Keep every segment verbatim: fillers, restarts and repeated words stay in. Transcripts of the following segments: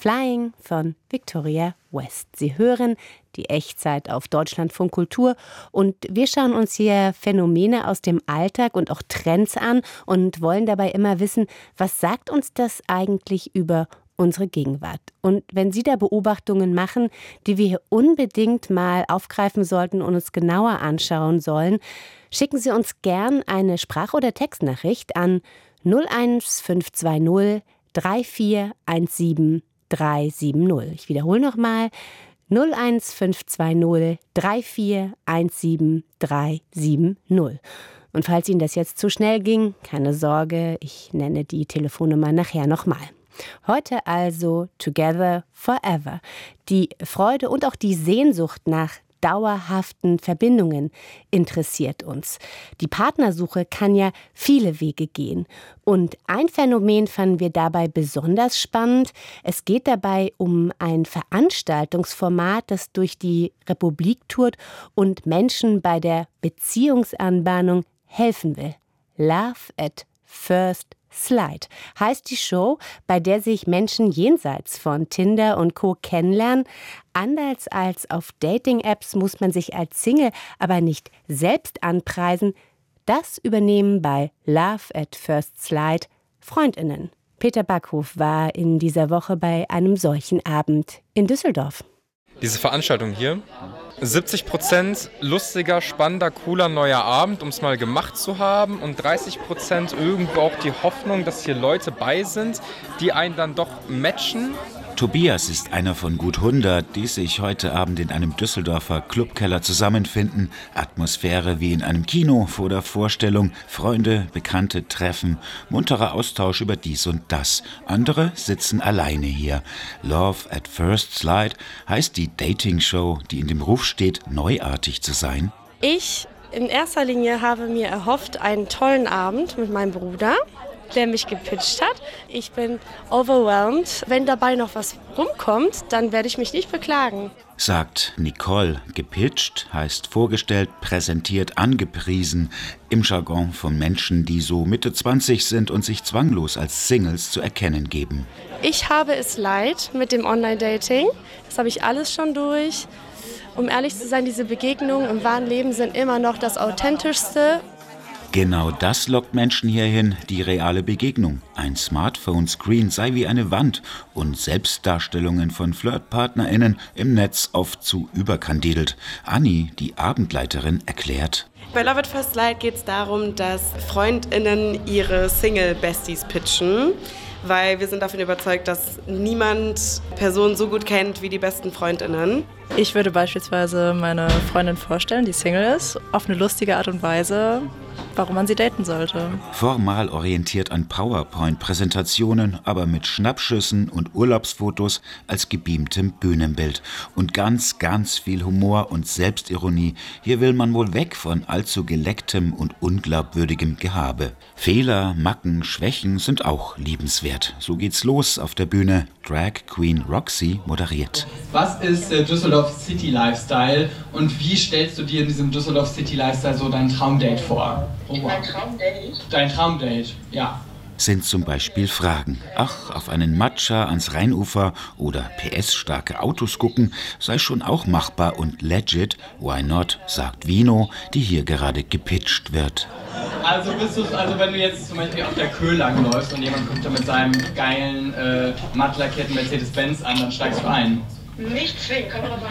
Flying von Victoria West. Sie hören die Echtzeit auf Deutschlandfunk Kultur und wir schauen uns hier Phänomene aus dem Alltag und auch Trends an und wollen dabei immer wissen, was sagt uns das eigentlich über unsere Gegenwart? Und wenn Sie da Beobachtungen machen, die wir hier unbedingt mal aufgreifen sollten und uns genauer anschauen sollen, schicken Sie uns gern eine Sprach- oder Textnachricht an null eins fünf zwei null drei vier eins sieben drei sieben null. Ich wiederhole nochmal null eins fünf zwei null drei vier eins sieben drei sieben null. Und falls Ihnen das jetzt zu schnell ging, keine Sorge, ich nenne die Telefonnummer nachher nochmal. Heute also Together Forever. Die Freude und auch die Sehnsucht nach dauerhaften Verbindungen interessiert uns. Die Partnersuche kann ja viele Wege gehen. Und ein Phänomen fanden wir dabei besonders spannend. Es geht dabei um ein Veranstaltungsformat, das durch die Republik tourt und Menschen bei der Beziehungsanbahnung helfen will. Love at First Slide heißt die Show, bei der sich Menschen jenseits von Tinder und Co. kennenlernen. Anders als auf Dating-Apps muss man sich als Single aber nicht selbst anpreisen. Das übernehmen bei Love at First Slide FreundInnen. Peter Backhof war in dieser Woche bei einem solchen Abend in Düsseldorf. Diese Veranstaltung hier, siebzig Prozent lustiger, spannender, cooler neuer Abend, um es mal gemacht zu haben und dreißig Prozent irgendwo auch die Hoffnung, dass hier Leute bei sind, die einen dann doch matchen. Tobias ist einer von gut hundert, die sich heute Abend in einem Düsseldorfer Clubkeller zusammenfinden. Atmosphäre wie in einem Kino vor der Vorstellung, Freunde, Bekannte treffen, munterer Austausch über dies und das. Andere sitzen alleine hier. Love at First Slide heißt die Dating-Show, die in dem Ruf steht, neuartig zu sein. Ich in erster Linie habe mir erhofft, einen tollen Abend mit meinem Bruder, der mich gepitcht hat. Ich bin overwhelmed. Wenn dabei noch was rumkommt, dann werde ich mich nicht beklagen. Sagt Nicole. Gepitcht heißt vorgestellt, präsentiert, angepriesen. Im Jargon von Menschen, die so Mitte zwanzig sind und sich zwanglos als Singles zu erkennen geben. Ich habe es leid mit dem Online-Dating. Das habe ich alles schon durch. Um ehrlich zu sein, diese Begegnungen im wahren Leben sind immer noch das Authentischste. Genau das lockt Menschen hierhin, die reale Begegnung. Ein Smartphone-Screen sei wie eine Wand und Selbstdarstellungen von FlirtpartnerInnen im Netz oft zu überkandidelt. Anni, die Abendleiterin, erklärt. Bei Love at First Slide geht es darum, dass FreundInnen ihre Single-Besties pitchen, weil wir sind davon überzeugt, dass niemand Personen so gut kennt wie die besten FreundInnen. Ich würde beispielsweise meine Freundin vorstellen, die Single ist, auf eine lustige Art und Weise, warum man sie daten sollte. Formal orientiert an PowerPoint-Präsentationen, aber mit Schnappschüssen und Urlaubsfotos als gebeamtem Bühnenbild. Und ganz, ganz viel Humor und Selbstironie. Hier will man wohl weg von allzu gelecktem und unglaubwürdigem Gehabe. Fehler, Macken, Schwächen sind auch liebenswert. So geht's los auf der Bühne. Drag Queen Roxy moderiert. Was ist der Düsseldorf City Lifestyle und wie stellst du dir in diesem Düsseldorf City Lifestyle so dein Traumdate vor? Oh, wow. Dein Traumdate? Dein Traumdate, ja. Sind zum Beispiel Fragen. Ach, auf einen Matcha ans Rheinufer oder P S-starke Autos gucken sei schon auch machbar und legit. Why not, sagt Vino, die hier gerade gepitcht wird. Also bist du, also wenn du jetzt zum Beispiel auf der Köhl langläufst und jemand kommt da mit seinem geilen, äh, matt lackierten Mercedes-Benz an, dann steigst du ein. Nicht zwingen, kann man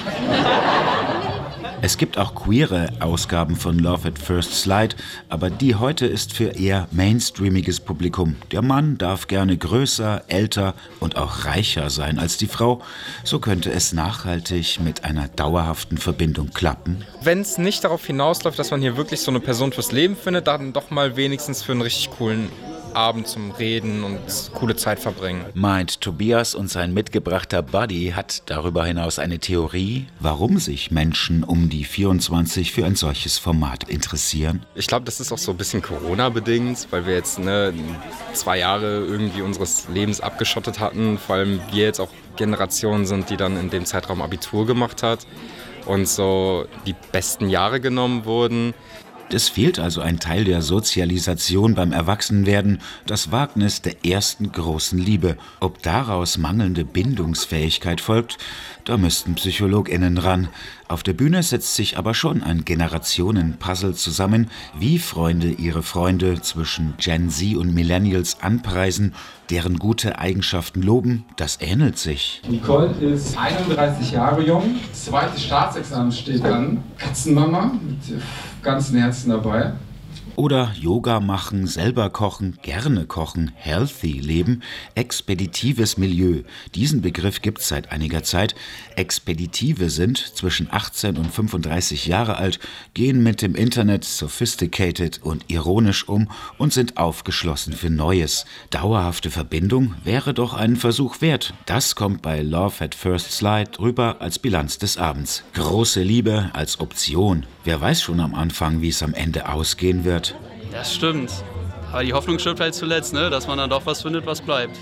machen. Es gibt auch queere Ausgaben von Love at First Slide, aber die heute ist für eher mainstreamiges Publikum. Der Mann darf gerne größer, älter und auch reicher sein als die Frau. So könnte es nachhaltig mit einer dauerhaften Verbindung klappen. Wenn es nicht darauf hinausläuft, dass man hier wirklich so eine Person fürs Leben findet, dann doch mal wenigstens für einen richtig coolen Abend zum Reden und coole Zeit verbringen. Meint Tobias, und sein mitgebrachter Buddy hat darüber hinaus eine Theorie, warum sich Menschen um die vierundzwanzig für ein solches Format interessieren. Ich glaube, das ist auch so ein bisschen Corona-bedingt, weil wir jetzt ne, zwei Jahre irgendwie unseres Lebens abgeschottet hatten. Vor allem wir jetzt auch Generationen sind, die dann in dem Zeitraum Abitur gemacht hat und so die besten Jahre genommen wurden. Es fehlt also ein Teil der Sozialisation beim Erwachsenwerden, das Wagnis der ersten großen Liebe. Ob daraus mangelnde Bindungsfähigkeit folgt, da müssten PsychologInnen ran. Auf der Bühne setzt sich aber schon ein Generationenpuzzle zusammen, wie Freunde ihre Freunde zwischen Gen Z und Millennials anpreisen, deren gute Eigenschaften loben, das ähnelt sich. Nicole ist einunddreißig Jahre jung, das zweite Staatsexamen steht an, Katzenmama mit ganzem Herzen dabei. Oder Yoga machen, selber kochen, gerne kochen, healthy leben, expeditives Milieu. Diesen Begriff gibt es seit einiger Zeit. Expeditive sind zwischen achtzehn und fünfunddreißig Jahre alt, gehen mit dem Internet sophisticated und ironisch um und sind aufgeschlossen für Neues. Dauerhafte Verbindung wäre doch einen Versuch wert. Das kommt bei Love at First Sight rüber als Bilanz des Abends. Große Liebe als Option. Wer weiß schon am Anfang, wie es am Ende ausgehen wird. Das stimmt. Aber die Hoffnung stirbt halt zuletzt, ne? Dass man dann doch was findet, was bleibt.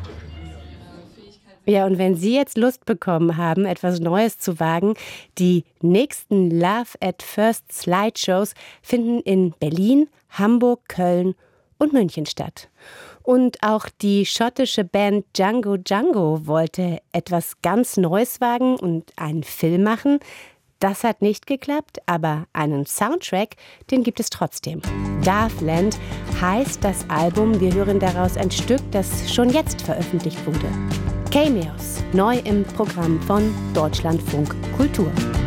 Ja, und wenn Sie jetzt Lust bekommen haben, etwas Neues zu wagen, die nächsten Love at First Slideshows finden in Berlin, Hamburg, Köln und München statt. Und auch die schottische Band Django Django wollte etwas ganz Neues wagen und einen Film machen. Das hat nicht geklappt, aber einen Soundtrack, den gibt es trotzdem. Darfland heißt das Album. Wir hören daraus ein Stück, das schon jetzt veröffentlicht wurde. Cameos, neu im Programm von Deutschlandfunk Kultur.